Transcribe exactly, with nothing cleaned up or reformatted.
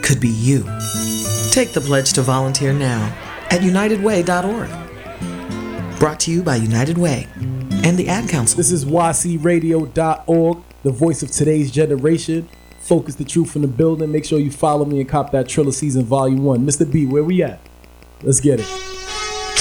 could be you. Take the pledge to volunteer now at united way dot org. Brought to you by United Way and the Ad Council. This is Y C radio dot org, the voice of today's generation. Focus the truth in the building. Make sure you follow me and cop that Triller Season Volume one. Mister B, where we at? Let's get it.